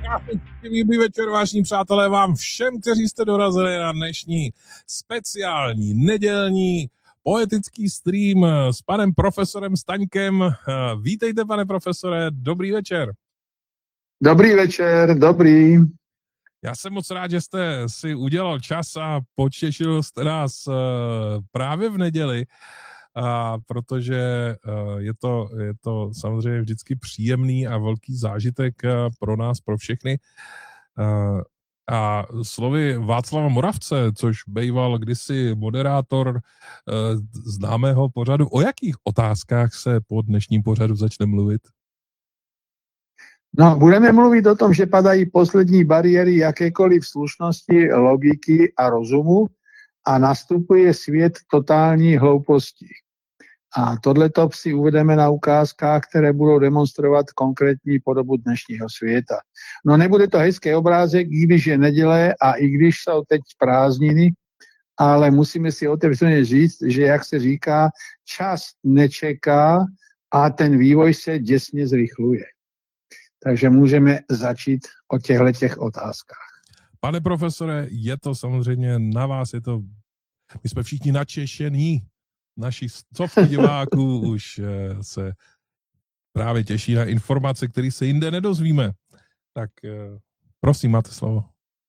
Dobrý večer, vážení přátelé, vám všem, kteří jste dorazili na dnešní speciální nedělní poetický stream s panem profesorem Staňkem. Vítejte, pane profesore, dobrý večer. Dobrý večer, dobrý. Já jsem moc rád, že jste si udělal čas a potěšil jste nás právě v neděli, protože je to samozřejmě vždycky příjemný a velký zážitek pro nás, pro všechny. A slovy Václava Moravce, což býval kdysi moderátor známého pořadu, o jakých otázkách se po dnešním pořadu začne mluvit? No, budeme mluvit o tom, že padají poslední bariéry jakékoliv slušnosti, logiky a rozumu a nastupuje svět totální hlouposti. A tohleto si uvedeme na ukázkách, které budou demonstrovat konkrétní podobu dnešního světa. No, nebude to hezký obrázek, i když je neděle a i když jsou teď prázdniny, ale musíme si otevřeně říct, že, jak se říká, čas nečeká a ten vývoj se děsně zrychluje. Takže můžeme začít o těchto otázkách. Pane profesore, je to samozřejmě na vás, my jsme všichni načešení, naši stovky diváků už se právě těší na informace, které se jinde nedozvíme. Tak prosím, máte slovo.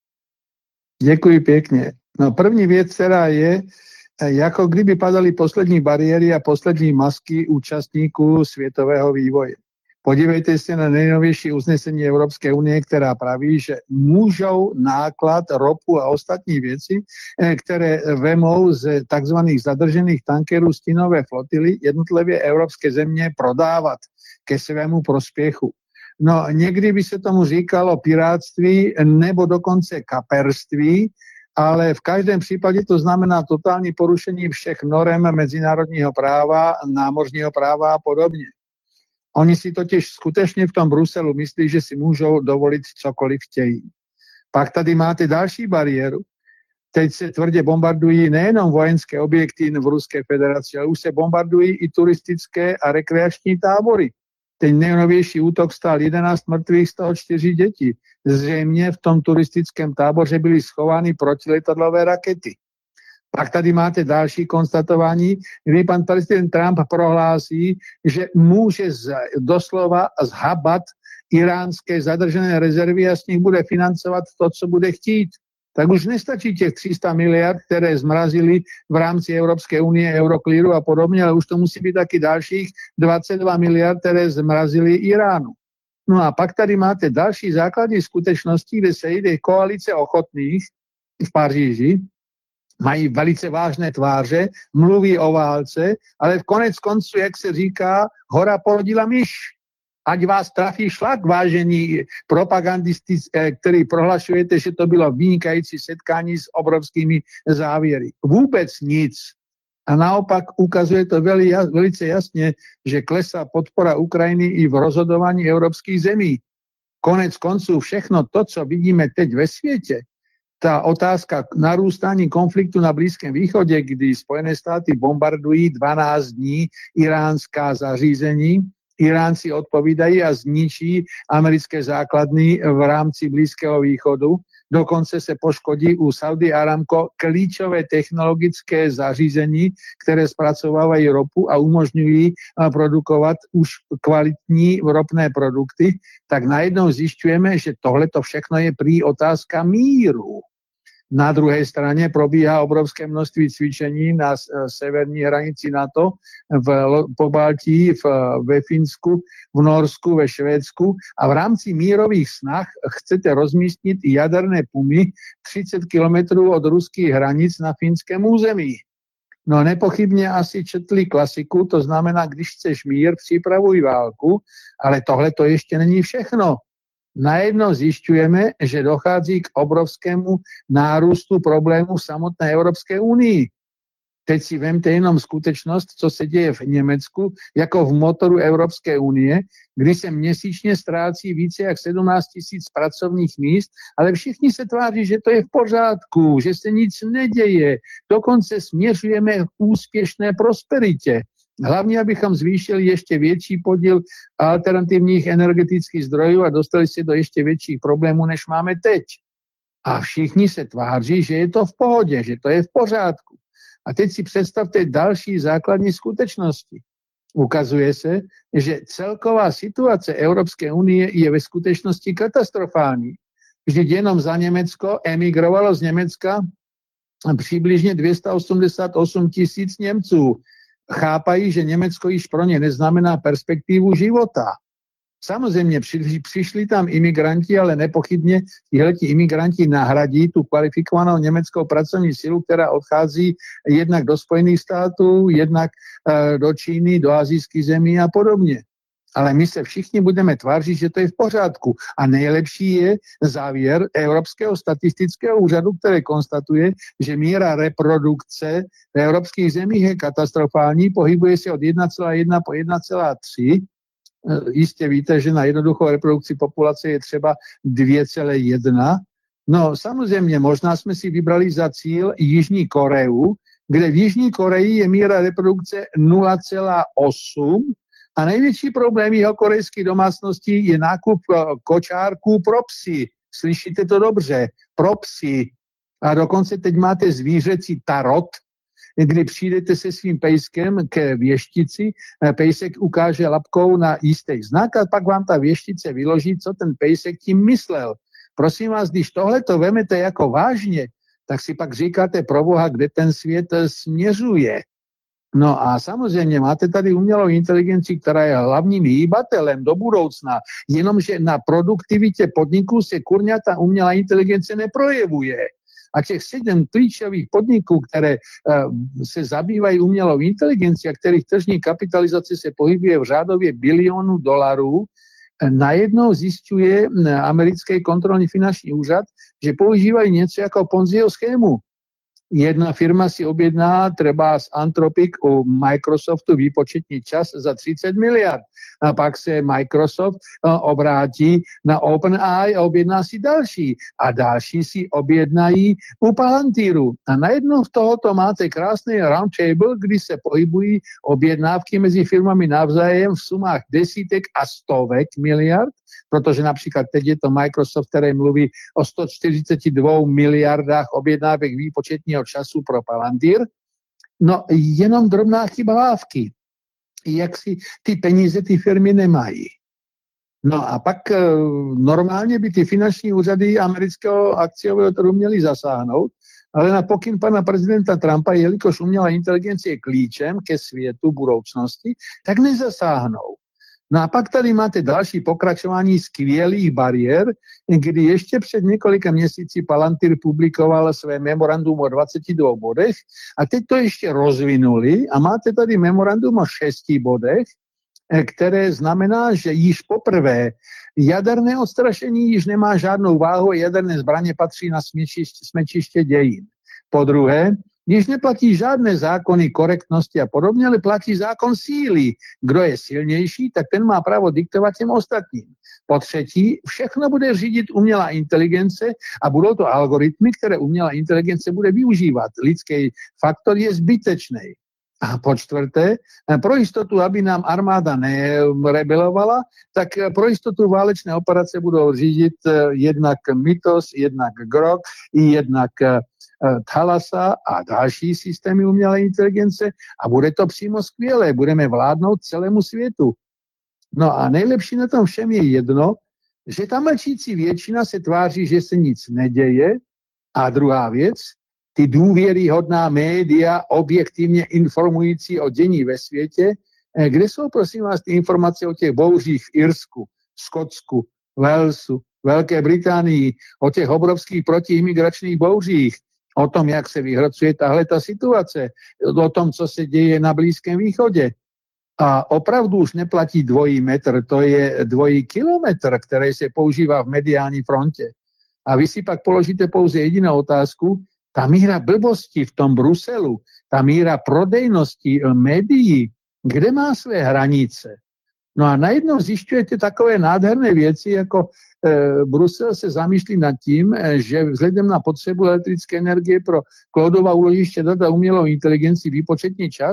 Děkuji pěkně. No, první věc, která je, jako kdyby padaly poslední bariéry a poslední masky účastníků světového vývoje. Podívejte se na nejnovější usnesení Evropské unie, která praví, že můžou náklad, ropu a ostatní věci, které vemou z takzvaných zadržených tankerů stínové flotily, jednotlivé evropské země prodávat ke svému prospěchu. No, někdy by se tomu říkalo pirátství nebo dokonce kaperství, ale v každém případě to znamená totální porušení všech norem mezinárodního práva, námořního práva a podobně. Oni si totiž skutečně v tom Bruselu myslí, že si můžou dovolit cokoliv chtějí. Pak tady máte další bariéru. Teď se tvrdě bombardují nejenom vojenské objekty v Ruské federaci, ale už se bombardují i turistické a rekreační tábory. Ten nejnovější útok stál 11 mrtvých, z toho 4 děti. Zřejmě v tom turistickém táboře byly schovány protiletadlové rakety. Pak tady máte další konstatování, kdy pan prezident Trump prohlásí, že může doslova zhabat iránské zadržené rezervy a z nich bude financovat to, co bude chtít. Tak už nestačí těch 300 miliard, které zmrazili v rámci Evropské unie, Euroclearu a podobně, ale už to musí být taky dalších 22 miliard, které zmrazili Iránu. No a pak tady máte další základy skutečností, kde se jde koalice ochotných v Paříži, mají velice vážné tváře, mluví o válce, ale v konec konců, jak se říká, hora porodila myš. Ať vás trafí šlak, vážení propagandisti, který prohlašujete, že to bylo vynikající setkání s obrovskými závěry. Vůbec nic. A naopak ukazuje to velice jasně, že klesá podpora Ukrajiny i v rozhodování evropských zemí. Konec konců všechno to, co vidíme teď ve světě, ta otázka narůstání konfliktu na Blízkém východě, kdy Spojené státy bombardují 12 dní iránská zařízení, Iránci odpovídají a zničí americké základny v rámci Blízkého východu. Dokonce se poškodí u Saudi Aramco klíčové technologické zařízení, které zpracovávají ropu a umožňují produkovat už kvalitní ropné produkty, tak najednou zjišťujeme, že tohleto všechno je prý otázka míru. Na druhé straně probíhá obrovské množství cvičení na severní hranici NATO, v Pobaltí, ve Finsku, v Norsku, ve Švédsku a v rámci mírových snah chcete rozmístit jaderné pumy 30 kilometrů od ruských hranic na finském území. No, nepochybně asi četli klasiku, to znamená, když chceš mír, připravuj válku, ale tohle to ještě není všechno. Najednou zjišťujeme, že dochází k obrovskému nárůstu problémů v samotné Evropské unii. Teď si vemte jenom skutečnost, co se děje v Německu, jako v motoru Evropské unie, kdy se měsíčně ztrácí více jak 17 000 pracovních míst, ale všichni se tváří, že to je v pořádku, že se nic neděje. Dokonce směřujeme k úspěšné prosperitě. Hlavně, abychom zvýšili ještě větší podíl alternativních energetických zdrojů a dostali se do ještě větších problémů, než máme teď. A všichni se tváří, že je to v pohodě, že to je v pořádku. A teď si představte další základní skutečnosti. Ukazuje se, že celková situace Evropské unie je ve skutečnosti katastrofální. Vždyť jenom za Německo emigrovalo z Německa přibližně 288 000 Němců. Chápají, že Německo již pro ně neznamená perspektivu života. Samozřejmě přišli tam imigranti, ale nepochybně tihleti imigranti nahradí tu kvalifikovanou německou pracovní sílu, která odchází jednak do Spojených států, jednak do Číny, do asijských zemí a podobně. Ale my se všichni budeme tvářit, že to je v pořádku. A nejlepší je závěr Evropského statistického úřadu, který konstatuje, že míra reprodukce v evropských zemích je katastrofální, pohybuje se od 1,1 po 1,3. Jistě víte, že na jednoduchou reprodukci populace je třeba 2,1. No samozřejmě, možná jsme si vybrali za cíl Jižní Koreu, kde v Jižní Koreji je míra reprodukce 0,8 a největší problém jeho korejských domácností je nákup kočárků pro psy. Slyšíte to dobře? Pro psy. A dokonce teď máte zvířecí tarot, kdy přijdete se svým pejskem k věštici, pejsek ukáže labkou na jistý znak a pak vám ta věštice vyloží, co ten pejsek tím myslel. Prosím vás, když tohle to vemete jako vážně, tak si pak říkáte pro Boha, kde ten svět směřuje. No a samozřejmě máte tady umělou inteligenci, která je hlavním hýbatelem do budoucna, jenomže na produktivitě podniků se kurňa ta umělá inteligence neprojevuje. A těch 7 klíčových podniků, které se zabývají umělou inteligencí a kterých tržní kapitalizace se pohybuje v řádově $bilionů, najednou zjišťuje americký kontrolní finanční úřad, že používají něco jako Ponziho schému. Jedna firma si objedná třeba z Anthropic u Microsoftu výpočetní čas za 30 miliard. A pak se Microsoft obrátí na OpenAI a objedná si další. A další si objednají u Palantiru. A najednou v tohoto máte krásný roundtable, kdy se pohybují objednávky mezi firmami navzájem v sumách desítek a stovek miliard, protože například teď je to Microsoft, který mluví o 142 miliardách objednávek výpočetního času pro Palantir. No jenom drobná chyba lávky. Jak si ty peníze ty firmy nemají. No a pak normálně by ty finanční úřady amerického akciového trhu měly zasáhnout, ale na pokyn pana prezidenta Trumpa, jelikož umělá inteligence je klíčem ke světu budoucnosti, tak nezasáhnou. No a pak tady máte další pokračování skvělých bariér, kdy ještě před několika měsíci Palantir publikoval své memorandum o 22 bodech a teď to ještě rozvinuli a máte tady memorandum o 6 bodech, které znamená, že již poprvé jaderné odstrašení již nemá žádnou váhu a jaderné zbraně patří na smečiště dějin. Po druhé, již neplatí žádné zákony korektnosti a podobně, ale platí zákon síly. Kdo je silnější, tak ten má právo diktovat těm ostatním. Po třetí, všechno bude řídit umělá inteligence a budou to algoritmy, které umělá inteligence bude využívat. Lidský faktor je zbytečný. A po čtvrté, pro jistotu, aby nám armáda nerebelovala, tak pro jistotu válečné operace budou řídit jednak Mythos, jednak Grok, jednak Thalassa a další systémy umělé inteligence a bude to přímo skvělé. Budeme vládnout celému světu. No a nejlepší na tom všem je jedno, že ta mlčící většina se tváří, že se nic neděje. A druhá věc, ty důvěryhodná média objektivně informující o dění ve světě, kde jsou, prosím vás, ty informace o těch bouřích v Irsku, Skotsku, Walesu, Velké Británii, o těch obrovských protiimigračních bouřích, o tom, jak se vyhrocuje tahle ta situace, o tom, co se děje na Blízkém východě. A opravdu už neplatí dvojí metr, to je dvojí kilometr, který se používá v mediální frontě. A vy si pak položíte pouze jedinou otázku, ta míra blbosti v tom Bruselu, ta míra prodejnosti médií, kde má své hranice? No a najednou zjišťujete takové nádherné věci, jako Brusel se zamýšlí nad tím, že vzhledem na potřebu elektrické energie pro cloudová úložiště data umělou inteligenci výpočetní čas,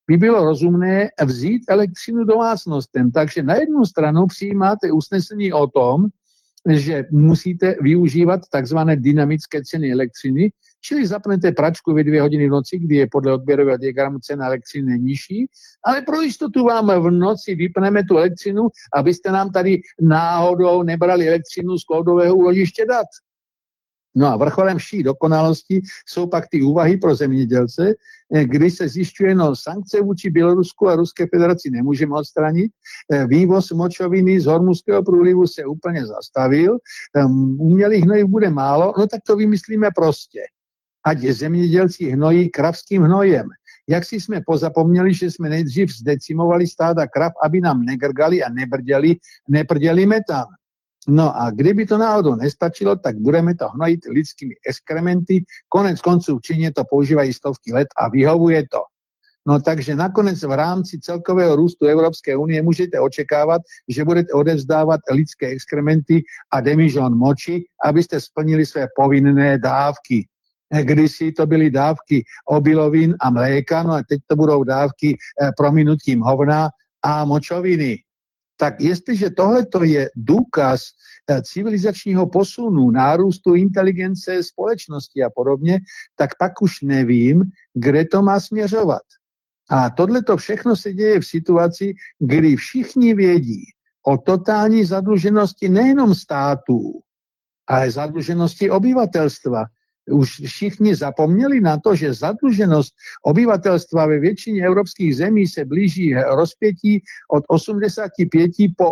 by bylo rozumné vzít elektřinu domácnostem. Takže na jednu stranu přijímáte usnesení o tom, že musíte využívat takzvané dynamické ceny elektřiny, čili zapnete pračku ve 2 hodiny v noci, kdy je podle odběrového diagramu cena elektřiny nižší, ale pro jistotu vám v noci vypneme tu elektřinu, abyste nám tady náhodou nebrali elektřinu z cloudového úložiště dat. No a vrcholem vší dokonalosti jsou pak ty úvahy pro zemědělce, kdy se zjišťuje, no sankce vůči Bělorusku a Ruské federaci nemůžeme odstranit, vývoz močoviny z Hormuzského průlivu se úplně zastavil, umělých hnojiv bude málo, no tak to vymyslíme prostě. Ať zemědělci hnojí kravským hnojem. Jak si jsme pozapomněli, že jsme nejdřív zdecimovali stáda krav, aby nám negrgali a neprděli metán. No a kdyby to náhodou nestačilo, tak budeme to hnojit lidskými exkrementy. Konec konců v Číně to používají stovky let a vyhovuje to. No takže nakonec v rámci celkového růstu Evropské unie můžete očekávat, že budete odevzdávat lidské exkrementy a demižon moči, abyste splnili své povinné dávky. Kdysi to byly dávky obilovin a mléka, no a teď to budou dávky prominutím hovna a močoviny. Tak jestliže tohleto je důkaz civilizačního posunu, nárůstu inteligence společnosti a podobně, tak pak už nevím, kde to má směřovat. A tohleto všechno se děje v situaci, kdy všichni vědí o totální zadluženosti nejenom států, ale zadluženosti obyvatelstva. Už všichni zapomněli na to, že zadluženost obyvatelstva ve většině evropských zemí se blíží rozpětí od 85 po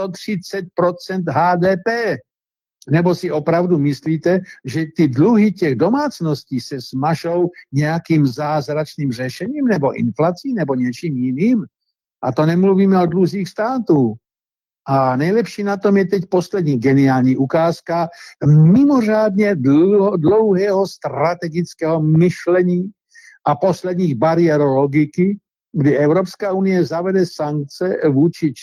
130% HDP. Nebo si opravdu myslíte, že ty dluhy těch domácností se smažou nějakým zázračným řešením nebo inflací nebo něčím jiným? A to nemluvíme o dluzích států. A nejlepší na tom je teď poslední geniální ukázka mimořádně dlouhého strategického myšlení a posledních bariér logiky, kdy Evropská unie zavede sankce vůči